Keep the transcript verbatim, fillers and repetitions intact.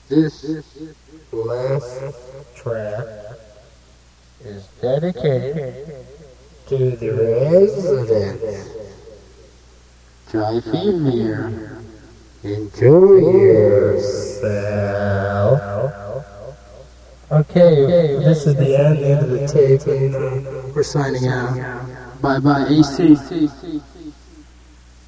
This last track is dedicated to the residents. Try Femere. Enjoy yourself. Okay, this is the end, end of the tape, and uh, we're signing out. Bye bye, A C.